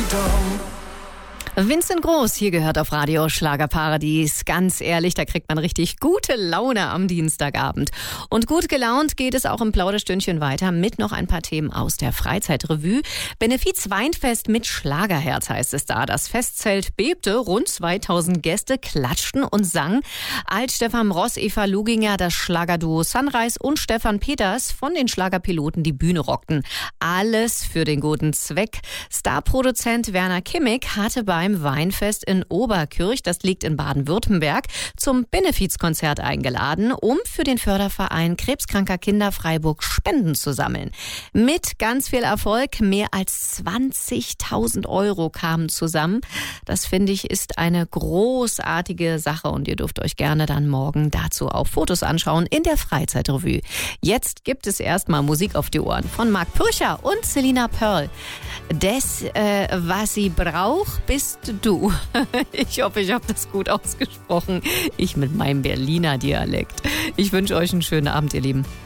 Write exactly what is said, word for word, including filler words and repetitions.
Vincent Groß, hier gehört auf Radio Schlagerparadies. Ganz ehrlich, da kriegt man richtig gute Laune am Dienstagabend. Und gut gelaunt geht es auch im Plauderstündchen weiter mit noch ein paar Themen aus der Freizeitrevue. Benefiz-Weinfest mit Schlagerherz heißt es da. Das Festzelt bebte, rund zweitausend Gäste klatschten und sangen. Alt Stefan Ross, Eva Luginger, das Schlagerduo Sunrise und Stefan Peters von den Schlagerpiloten die Bühne rockten. Alles für den guten Zweck. Starproduzent Werner Kimmig hatte beim Weinfest in Oberkirch, das liegt in Baden-Württemberg, zum Benefizkonzert eingeladen, um für den Förderverein Krebskranker Kinder Freiburg Spenden zu sammeln. Mit ganz viel Erfolg, mehr als zwanzigtausend Euro kamen zusammen. Das finde ich ist eine großartige Sache und ihr dürft euch gerne dann morgen dazu auch Fotos anschauen in der Freizeitrevue. Jetzt gibt es erstmal Musik auf die Ohren von Marc Pürcher und Selina Pearl. Das, äh, was sie braucht, bist du. Ich hoffe, ich habe das gut ausgesprochen. Ich mit meinem Berliner Dialekt. Ich wünsche euch einen schönen Abend, ihr Lieben.